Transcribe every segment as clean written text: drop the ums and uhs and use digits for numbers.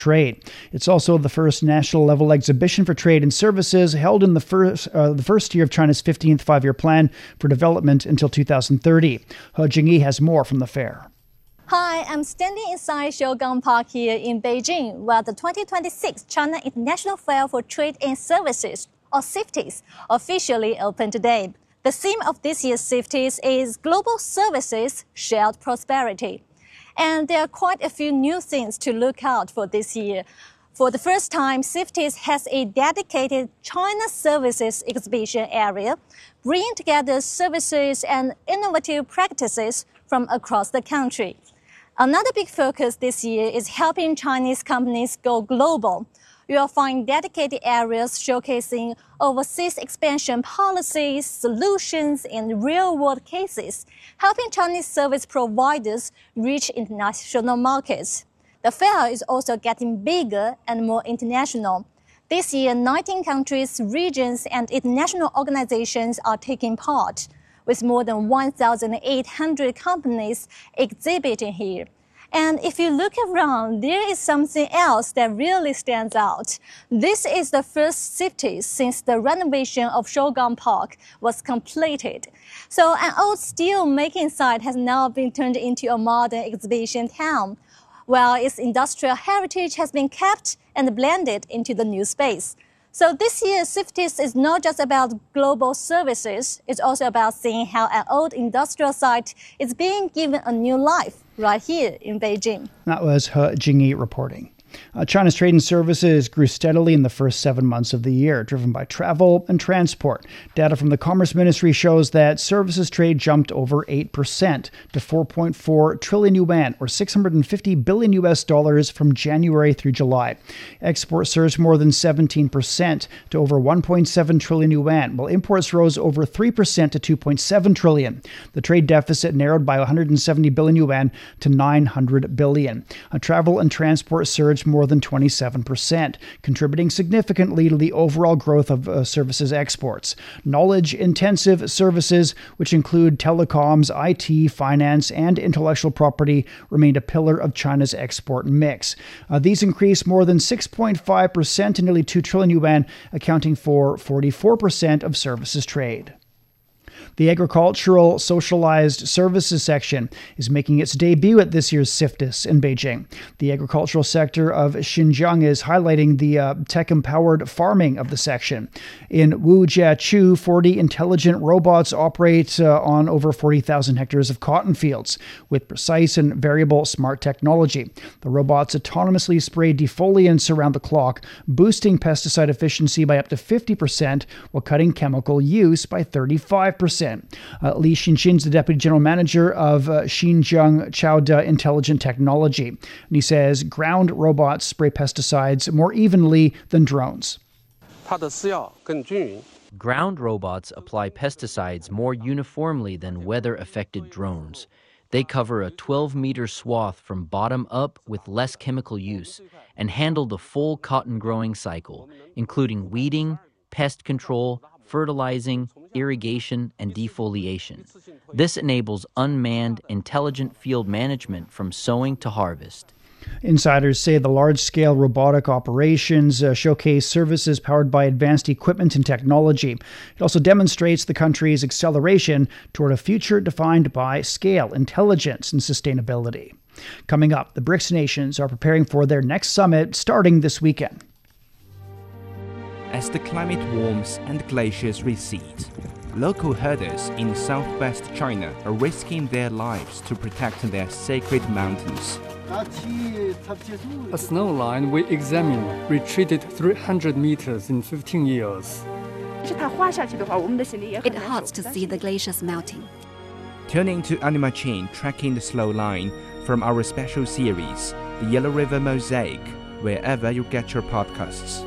trade. It's also the first national-level exhibition for trade and services held in the first year of China's 15th five-year plan for development until 2030. He Jingyi has more from the fair. Hi, I'm standing inside Shougang Park here in Beijing, where the 2026 China International Fair for Trade and Services, or CIFTIS, officially opened today. The theme of this year's CIFTIS is Global Services, Shared Prosperity. And there are quite a few new things to look out for this year. For the first time, CIFTIS has a dedicated China Services exhibition area, bringing together services and innovative practices from across the country. Another big focus this year is helping Chinese companies go global. You will find dedicated areas showcasing overseas expansion policies, solutions, and real-world cases, helping Chinese service providers reach international markets. The fair is also getting bigger and more international. This year, 19 countries, regions, and international organizations are taking part, with more than 1,800 companies exhibiting here. And if you look around, there is something else that really stands out. This is the first CIFTIS since the renovation of Shougang Park was completed. So an old steel-making site has now been turned into a modern exhibition town, while its industrial heritage has been kept and blended into the new space. So this year, CIFTIS is not just about global services, it's also about seeing how an old industrial site is being given a new life right here in Beijing. That was He Jingyi reporting. China's trade and services grew steadily in the first 7 months of the year, driven by travel and transport. Data from the Commerce Ministry shows that services trade jumped over 8% to 4.4 trillion yuan, or $650 billion US dollars from January through July. Exports surged more than 17% to over 1.7 trillion yuan, while imports rose over 3% to 2.7 trillion. The trade deficit narrowed by 170 billion yuan to 900 billion. Travel and transport surged more than 27%, contributing significantly to the overall growth of services exports. Knowledge-intensive services, which include telecoms, IT, finance, and intellectual property, remained a pillar of China's export mix. These increased more than 6.5% to nearly 2 trillion yuan, accounting for 44% of services trade. The agricultural socialized services section is making its debut at this year's CIFTIS in Beijing. The agricultural sector of Xinjiang is highlighting the tech-empowered farming of the section. In Wujiaqiu, 40 intelligent robots operate on over 40,000 hectares of cotton fields with precise and variable smart technology. The robots autonomously spray defoliants around the clock, boosting pesticide efficiency by up to 50% while cutting chemical use by 35%. Li Xinxin's the Deputy General Manager of Xinjiang Chaoda Intelligent Technology. And he says ground robots spray pesticides more evenly than drones. Ground robots apply pesticides more uniformly than weather-affected drones. They cover a 12-meter swath from bottom up with less chemical use and handle the full cotton growing cycle, including weeding, pest control, fertilizing, irrigation, and defoliation. This enables unmanned, intelligent field management from sowing to harvest. Insiders say the large-scale robotic operations showcase services powered by advanced equipment and technology. It also demonstrates the country's acceleration toward a future defined by scale, intelligence, and sustainability. Coming up, the BRICS nations are preparing for their next summit starting this weekend. As the climate warms and glaciers recede, local herders in southwest China are risking their lives to protect their sacred mountains. A snow line we examined retreated 300 meters in 15 years. It hurts to see the glaciers melting. Tune in to Anima Chain Tracking the Slow Line from our special series, The Yellow River Mosaic, wherever you get your podcasts.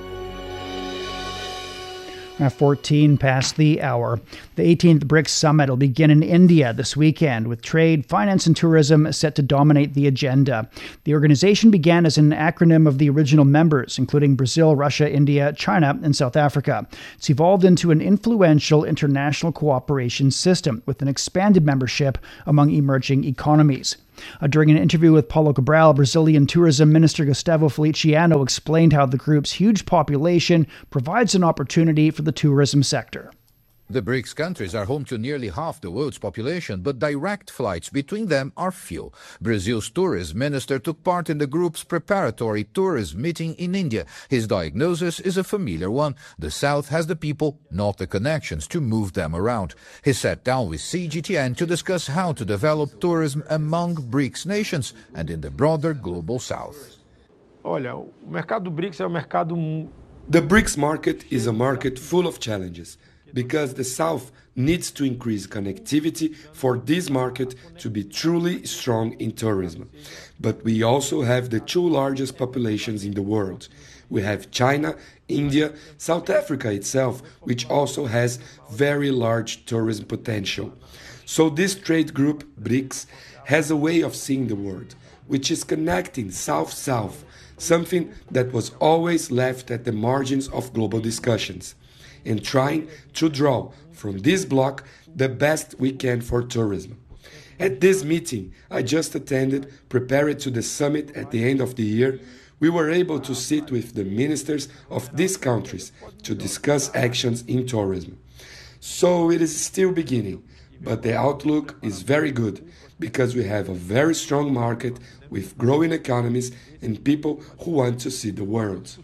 14 past the hour. The 18th BRICS Summit will begin in India this weekend, with trade, finance, and tourism set to dominate the agenda. The organization began as an acronym of the original members, including Brazil, Russia, India, China, and South Africa. It's evolved into an influential international cooperation system with an expanded membership among emerging economies. During an interview with Paulo Cabral, Brazilian Tourism Minister Gustavo Feliciano explained how the group's huge population provides an opportunity for the tourism sector. The BRICS countries are home to nearly half the world's population, but direct flights between them are few. Brazil's tourism minister took part in the group's preparatory tourism meeting in India. His diagnosis is a familiar one. The South has the people, not the connections, to move them around. He sat down with CGTN to discuss how to develop tourism among BRICS nations and in the broader global South. The BRICS market is a market full of challenges, because the South needs to increase connectivity for this market to be truly strong in tourism. But we also have the two largest populations in the world. We have China, India, South Africa itself, which also has very large tourism potential. So this trade group, BRICS, has a way of seeing the world, which is connecting South-South, something that was always left at the margins of global discussions, and trying to draw from this block the best we can for tourism. At this meeting I just attended, prepared to the summit at the end of the year, we were able to sit with the ministers of these countries to discuss actions in tourism. So it is still beginning, but the outlook is very good, because we have a very strong market with growing economies and people who want to see the world.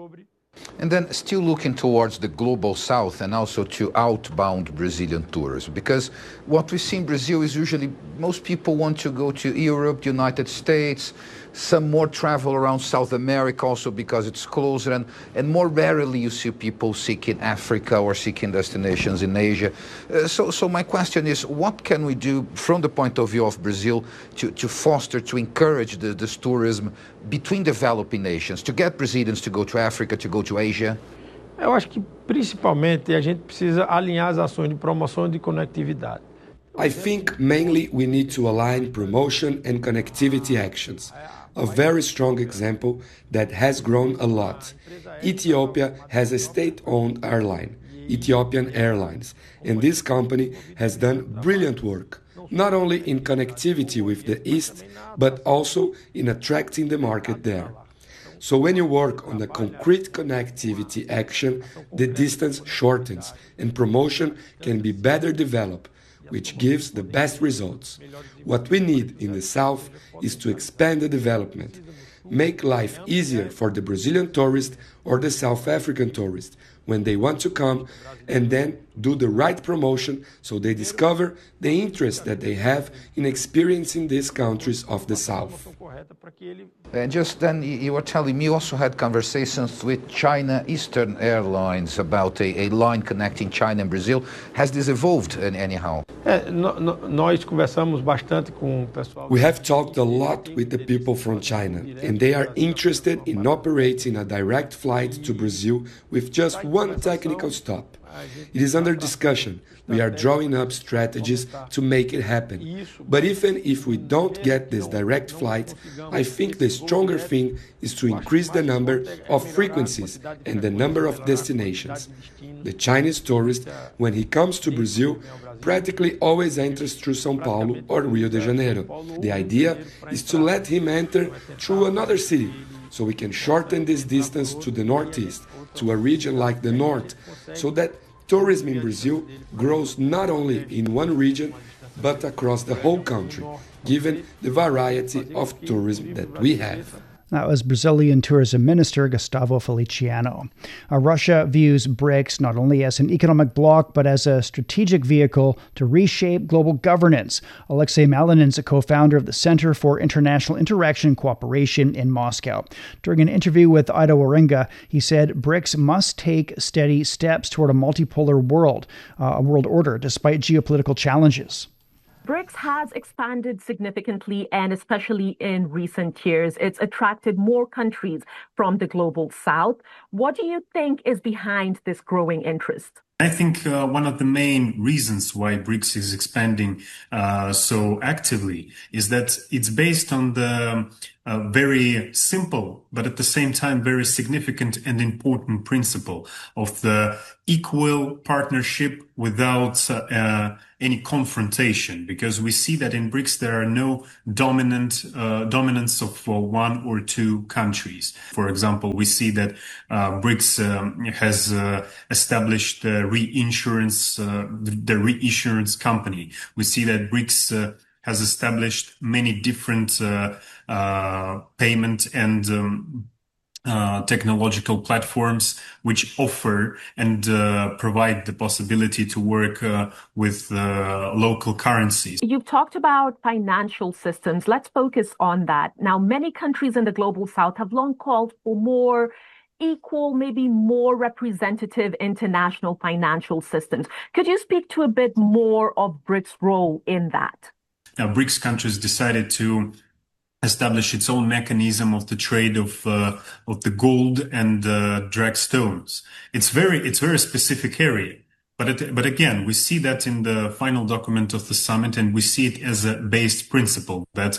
And then still looking towards the global South and also to outbound Brazilian tourism, because what we see in Brazil is usually most people want to go to Europe, United States, some more travel around South America also because it's closer, and more rarely you see people seeking Africa or seeking destinations in Asia. So my question is, what can we do from the point of view of Brazil to foster, to encourage this tourism between developing nations, to get Brazilians to go to Africa, to go to Asia? Eu acho que principalmente a gente precisa alinhar as ações de promoção e de conectividade. I think mainly we need to align promotion and connectivity actions. A very strong example that has grown a lot. Ethiopia has a state-owned airline, Ethiopian Airlines, and this company has done brilliant work, not only in connectivity with the East, but also in attracting the market there. So when you work on the concrete connectivity action, the distance shortens and promotion can be better developed, which gives the best results. What we need in the South is to expand the development, make life easier for the Brazilian tourist or the South African tourist when they want to come, and then do the right promotion so they discover the interest that they have in experiencing these countries of the South. And just then, you were telling me you also had conversations with China Eastern Airlines about a line connecting China and Brazil. Has this evolved anyhow? We have talked a lot with the people from China, and they are interested in operating a direct flight to Brazil with just one technical stop. It is under discussion. We are drawing up strategies to make it happen. But even if we don't get this direct flight, I think the stronger thing is to increase the number of frequencies and the number of destinations. The Chinese tourist, when he comes to Brazil, practically always enters through São Paulo or Rio de Janeiro. The idea is to let him enter through another city, so we can shorten this distance to the northeast, to a region like the north, so that tourism in Brazil grows not only in one region, but across the whole country, given the variety of tourism that we have. That was Brazilian Tourism Minister Gustavo Feliciano. Russia views BRICS not only as an economic bloc, but as a strategic vehicle to reshape global governance. Alexei Malinin is a co-founder of the Center for International Interaction and Cooperation in Moscow. During an interview with Ida Waringa, he said BRICS must take steady steps toward a multipolar world, a world order, despite geopolitical challenges. BRICS has expanded significantly, and especially in recent years, it's attracted more countries from the global South. What do you think is behind this growing interest? I think one of the main reasons why BRICS is expanding so actively is that it's based on the very simple, but at the same time very significant and important principle of the equal partnership without any confrontation, because we see that in BRICS there are no dominance of one or two countries. For example, we see that BRICS has established the reinsurance company. We see that BRICS has established many different payment and technological platforms which offer and provide the possibility to work with local currencies. You've talked about financial systems. Let's focus on that. Now, many countries in the Global South have long called for more equal, maybe more representative international financial systems. Could you speak to a bit more of BRICS' role in that? BRICS countries decided to establish its own mechanism of the trade of the gold and drag stones. It's very specific area, but again we see that in the final document of the summit, and we see it as a based principle that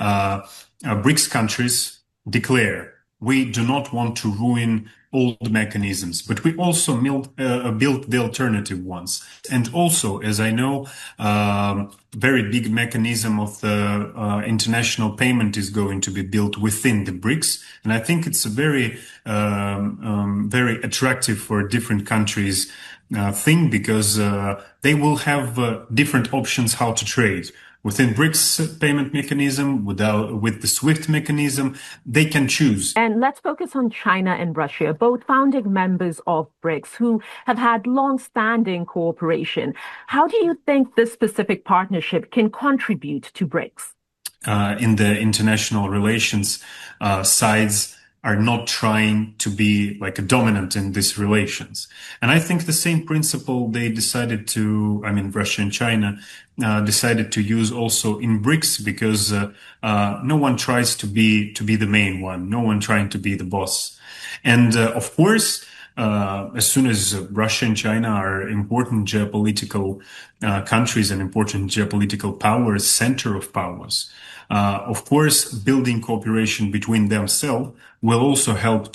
BRICS countries declare we do not want to ruin old mechanisms, but we also built the alternative ones. And also, as I know, very big mechanism of the international payment is going to be built within the BRICS. And I think it's a very attractive for different countries thing, because they will have different options how to trade. Within BRICS payment mechanism, with the SWIFT mechanism, they can choose. And let's focus on China and Russia, both founding members of BRICS who have had long-standing cooperation. How do you think this specific partnership can contribute to BRICS? In the international relations, sides are not trying to be like a dominant in these relations. And I think the same principle they decided to, Russia and China decided to use also in BRICS, because no one tries to be the main one, no one trying to be the boss. And of course, as soon as Russia and China are important geopolitical countries and important geopolitical powers, center of powers, of course, building cooperation between themselves will also help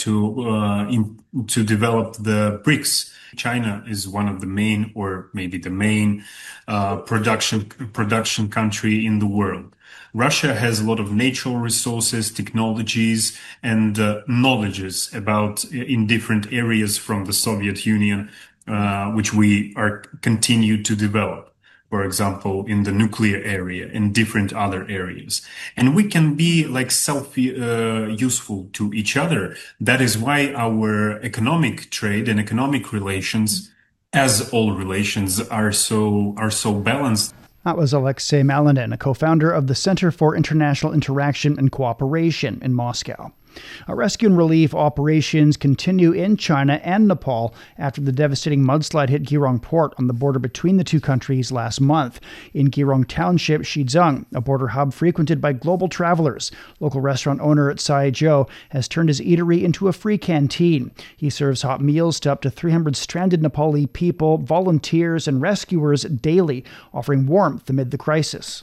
to develop the BRICS. China is one of the main, or maybe the main, production country in the world. Russia has a lot of natural resources, technologies, and knowledges about in different areas from the Soviet Union, which we are continue to develop. For example, in the nuclear area and different other areas. And we can be like useful to each other. That is why our economic trade and economic relations, as all relations, are so balanced. That was Alexei Malinin, a co-founder of the Center for International Interaction and Cooperation in Moscow. Rescue and relief operations continue in China and Nepal after the devastating mudslide hit Girong Port on the border between the two countries last month. In Girong Township, Shizheng, a border hub frequented by global travelers, local restaurant owner Tsai Zhou has turned his eatery into a free canteen. He serves hot meals to up to 300 stranded Nepali people, volunteers, and rescuers daily, offering warmth amid the crisis.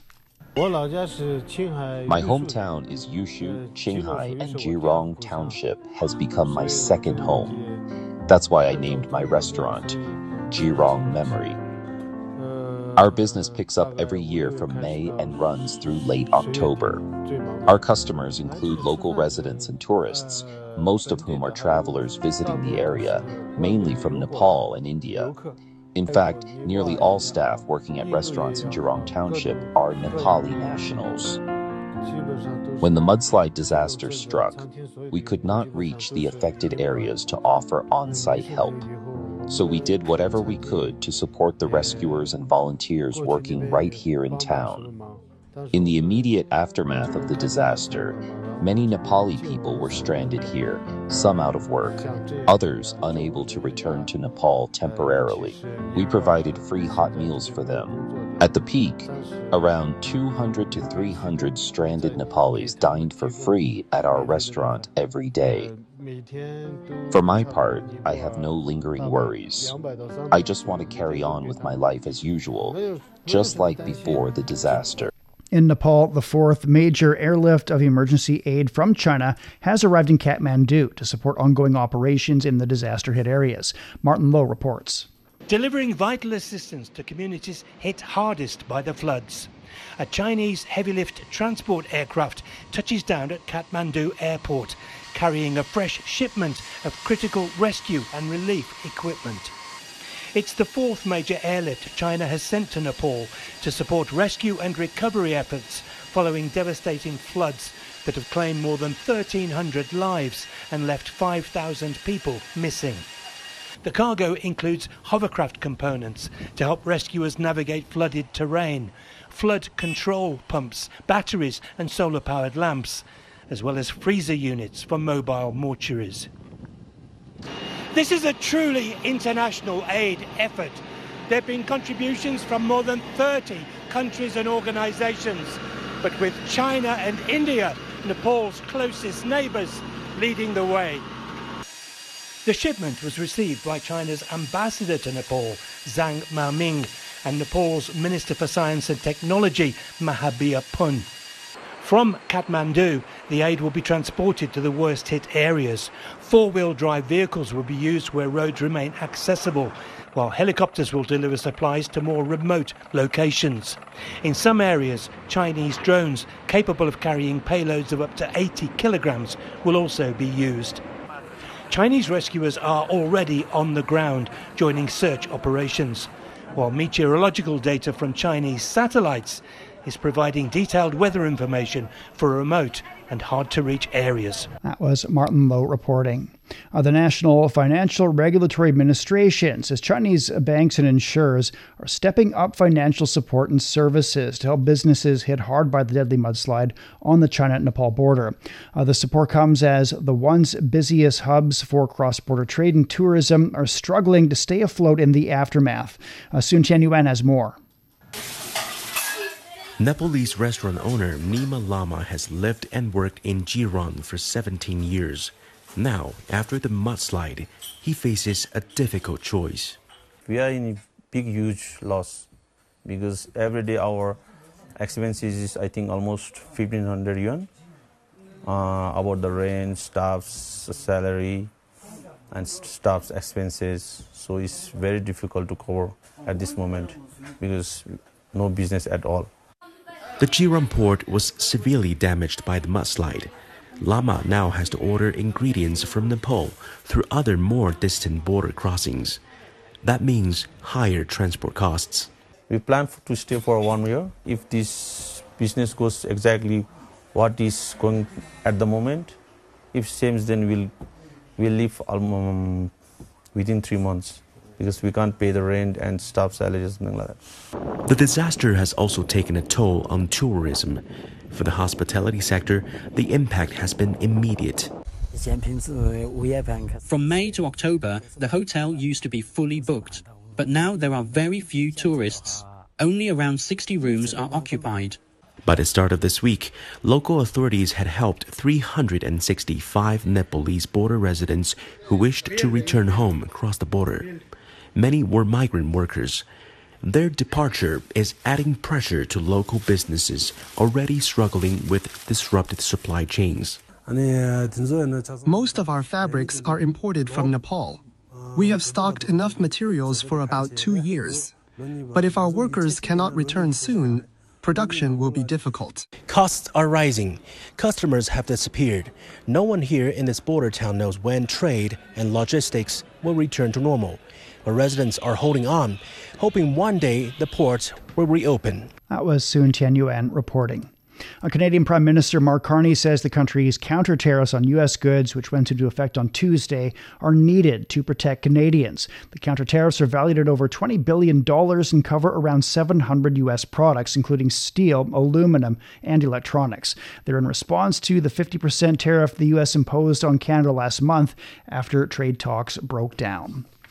My hometown is Yushu, Qinghai, and Girong Township has become my second home. That's why I named my restaurant Girong Memory. Our business picks up every year from May and runs through late October. Our customers include local residents and tourists, most of whom are travelers visiting the area, mainly from Nepal and India. In fact, nearly all staff working at restaurants in Girong Township are Nepali nationals. When the mudslide disaster struck, we could not reach the affected areas to offer on-site help. So we did whatever we could to support the rescuers and volunteers working right here in town. In the immediate aftermath of the disaster, many Nepali people were stranded here, some out of work, others unable to return to Nepal temporarily. We provided free hot meals for them. At the peak, around 200 to 300 stranded Nepalis dined for free at our restaurant every day. For my part, I have no lingering worries. I just want to carry on with my life as usual, just like before the disaster. In Nepal, the fourth major airlift of emergency aid from China has arrived in Kathmandu to support ongoing operations in the disaster-hit areas. Martin Lowe reports. Delivering vital assistance to communities hit hardest by the floods. A Chinese heavy-lift transport aircraft touches down at Kathmandu Airport, carrying a fresh shipment of critical rescue and relief equipment. It's the fourth major airlift China has sent to Nepal to support rescue and recovery efforts following devastating floods that have claimed more than 1,300 lives and left 5,000 people missing. The cargo includes hovercraft components to help rescuers navigate flooded terrain, flood control pumps, batteries and solar-powered lamps, as well as freezer units for mobile mortuaries. This is a truly international aid effort. There have been contributions from more than 30 countries and organisations, but with China and India, Nepal's closest neighbours, leading the way. The shipment was received by China's ambassador to Nepal, Zhang Maoming, and Nepal's Minister for Science and Technology, Mahabir Pun. From Kathmandu, the aid will be transported to the worst-hit areas. Four-wheel drive vehicles will be used where roads remain accessible, while helicopters will deliver supplies to more remote locations. In some areas, Chinese drones capable of carrying payloads of up to 80 kilograms will also be used. Chinese rescuers are already on the ground, joining search operations, while meteorological data from Chinese satellites is providing detailed weather information for remote and hard-to-reach areas. That was Martin Lowe reporting. The National Financial Regulatory Administration says Chinese banks and insurers are stepping up financial support and services to help businesses hit hard by the deadly mudslide on the China-Nepal border. The support comes as the once busiest hubs for cross-border trade and tourism are struggling to stay afloat in the aftermath. Sun Tianyuan has more. Nepalese restaurant owner Nima Lama has lived and worked in Jirong for 17 years. Now, after the mudslide, he faces a difficult choice. We are in a big, huge loss because every day our expenses is, I think, almost 1,500 yuan. About the rent, staff's salary, and staff's expenses. So it's very difficult to cover at this moment because no business at all. The Jirong port was severely damaged by the mudslide. Lama now has to order ingredients from Nepal through other more distant border crossings. That means higher transport costs. We plan to stay for 1 year. If this business goes exactly what is going at the moment, if same, then we'll leave within 3 months. Because we can't pay the rent and staff salaries, something like that. The disaster has also taken a toll on tourism. For the hospitality sector, the impact has been immediate. From May to October, the hotel used to be fully booked, but now there are very few tourists. Only around 60 rooms are occupied. By the start of this week, local authorities had helped 365 Nepalese border residents who wished to return home across the border. Many were migrant workers. Their departure is adding pressure to local businesses already struggling with disrupted supply chains. Most of our fabrics are imported from Nepal. We have stocked enough materials for about 2 years. But if our workers cannot return soon, production will be difficult. Costs are rising. Customers have disappeared. No one here in this border town knows when trade and logistics will return to normal. But residents are holding on, hoping one day the ports will reopen. That was Sun Tianyuan reporting. Canadian Prime Minister Mark Carney says the country's counter tariffs on U.S. goods, which went into effect on Tuesday, are needed to protect Canadians. The counter tariffs are valued at over $20 billion and cover around 700 U.S. products, including steel, aluminum, and electronics. They're in response to the 50% tariff the U.S. imposed on Canada last month after trade talks broke down.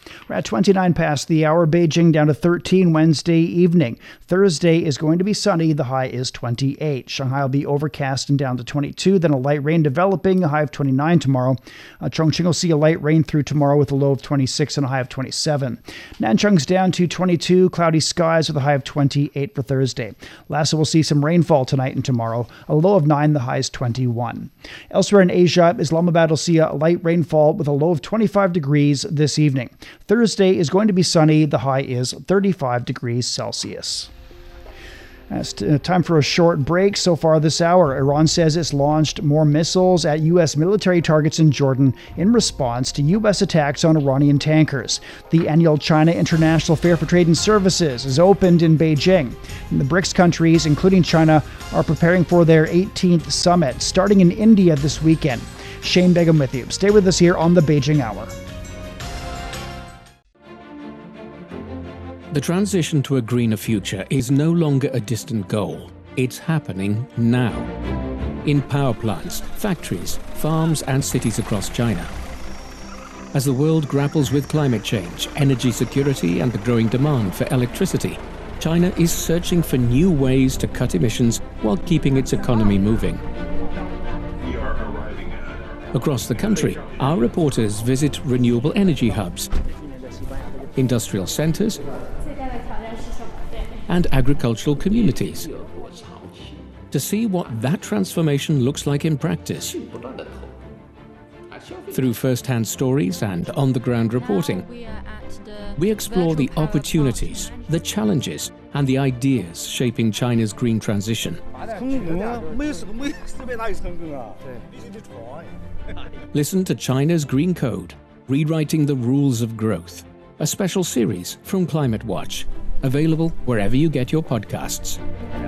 We're at 29 past the hour. Beijing down to 13 Wednesday evening. Thursday is going to be sunny. The high is 28. Shanghai will be overcast and down to 22. Then a light rain developing, a high of 29 tomorrow. Chongqing will see a light rain through tomorrow with a low of 26 and a high of 27. Nanchung's down to 22. Cloudy skies with a high of 28 for Thursday. Lhasa will see some rainfall tonight and tomorrow. A low of 9, the high is 21. Elsewhere in Asia, Islamabad will see a light rainfall with a low of 25 degrees this evening. Thursday is going to be sunny. The high is 35 degrees Celsius. It's time for a short break. So far this hour, Iran says it's launched more missiles at U.S. military targets in Jordan in response to U.S. attacks on Iranian tankers. The annual China International Fair for Trade and Services is opened in Beijing. And the BRICS countries, including China, are preparing for their 18th summit, starting in India this weekend. Shane Begum with you. Stay with us here on the Beijing Hour. The transition to a greener future is no longer a distant goal. It's happening now. In power plants, factories, farms, and cities across China. As the world grapples with climate change, energy security, and the growing demand for electricity, China is searching for new ways to cut emissions while keeping its economy moving. Across the country, our reporters visit renewable energy hubs, industrial centers, and agricultural communities to see what that transformation looks like in practice. Through first-hand stories and on-the-ground reporting, we explore the opportunities, the challenges, and the ideas shaping China's green transition. Listen to China's Green Code, Rewriting the Rules of Growth, a special series from Climate Watch, available wherever you get your podcasts.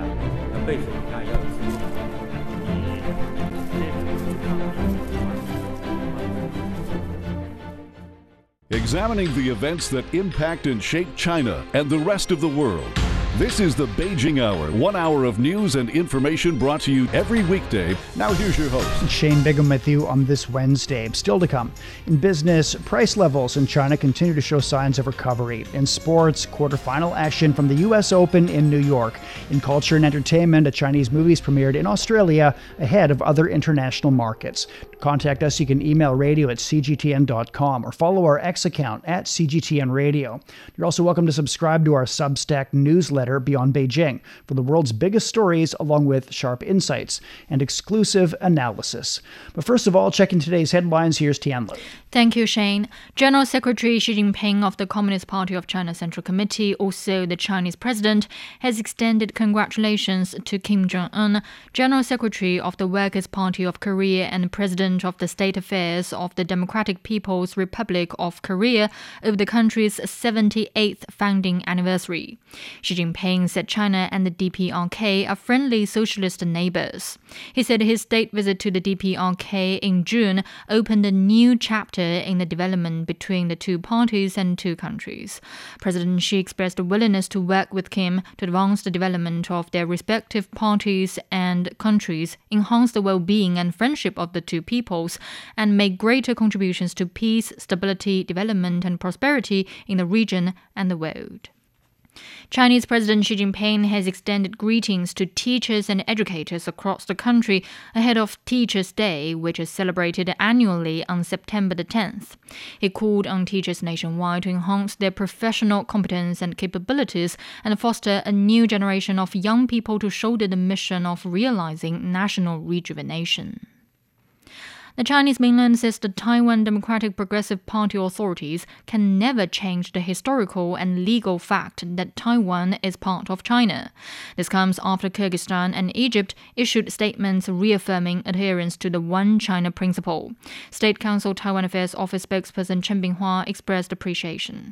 Examining the events that impact and shape China and the rest of the world. This is the Beijing Hour, 1 hour of news and information brought to you every weekday. Now here's your host, Shane Bigham, with you on this Wednesday. Still to come. In business, price levels in China continue to show signs of recovery. In sports, quarterfinal action from the U.S. Open in New York. In culture and entertainment, a Chinese movie is premiered in Australia ahead of other international markets. To contact us, you can email radio@cgtn.com or follow our X account @CGTN Radio. You're also welcome to subscribe to our Substack newsletter Beyond Beijing for the world's biggest stories, along with sharp insights and exclusive analysis. But first of all, checking today's headlines, here's Tianlu. Thank you, Shane. General Secretary Xi Jinping of the Communist Party of China Central Committee, also the Chinese president, has extended congratulations to Kim Jong-un, General Secretary of the Workers' Party of Korea and President of the State Affairs of the Democratic People's Republic of Korea, over the country's 78th founding anniversary. Xi Jinping said China and the DPRK are friendly socialist neighbors. He said his state visit to the DPRK in June opened a new chapter in the development between the two parties and two countries. President Xi expressed a willingness to work with Kim to advance the development of their respective parties and countries, enhance the well-being and friendship of the two peoples, and make greater contributions to peace, stability, development, and prosperity in the region and the world. Chinese President Xi Jinping has extended greetings to teachers and educators across the country ahead of Teachers' Day, which is celebrated annually on September the 10th. He called on teachers nationwide to enhance their professional competence and capabilities and foster a new generation of young people to shoulder the mission of realizing national rejuvenation. The Chinese mainland says the Taiwan Democratic Progressive Party authorities can never change the historical and legal fact that Taiwan is part of China. This comes after Kyrgyzstan and Egypt issued statements reaffirming adherence to the One China principle. State Council Taiwan Affairs Office spokesperson Chen Binghua expressed appreciation.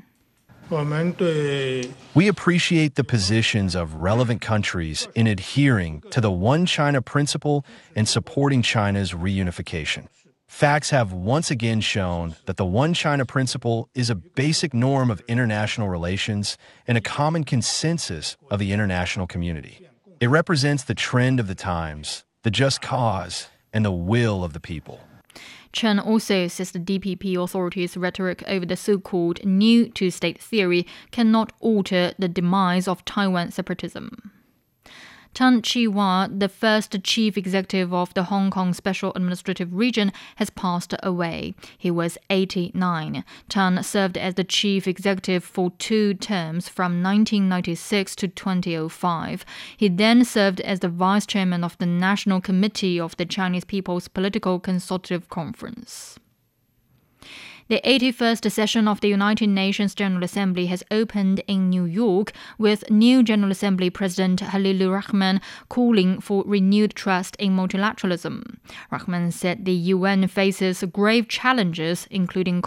We appreciate the positions of relevant countries in adhering to the One China principle and supporting China's reunification. Facts have once again shown that the One China principle is a basic norm of international relations and a common consensus of the international community. It represents the trend of the times, the just cause, and the will of the people. Chen also says the DPP authorities' rhetoric over the so-called new two-state theory cannot alter the demise of Taiwan separatism. Tan Chi-wah, the first chief executive of the Hong Kong Special Administrative Region, has passed away. He was 89. Tan served as the chief executive for 2 terms from 1996 to 2005. He then served as the vice chairman of the National Committee of the Chinese People's Political Consultative Conference. The 81st session of the United Nations General Assembly has opened in New York, with new General Assembly President Halilur Rahman calling for renewed trust in multilateralism. Rahman said the UN faces grave challenges, including